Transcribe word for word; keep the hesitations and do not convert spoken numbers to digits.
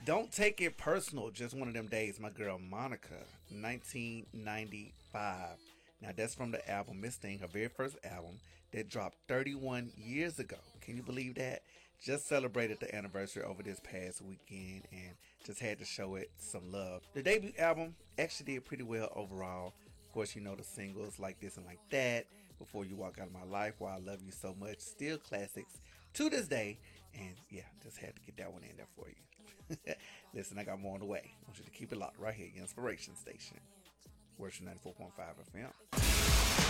Don't Take It Personal, Just One of Them Days, my girl Monica, nineteen ninety-five. Now that's from the album Miss Thing, her very first album that dropped thirty-one years ago. Can you believe that? Just celebrated the anniversary over this past weekend and just had to show it some love. The debut album actually did pretty well overall. Of course, you know the singles Like This and Like That, Before You Walk Out of My Life, Why I Love You So Much, still classics to this day. And yeah, just had to get that one in there for you. Listen, I got more on the way. I want you to keep it locked right here, your inspiration station. Worship ninety-four point five F M.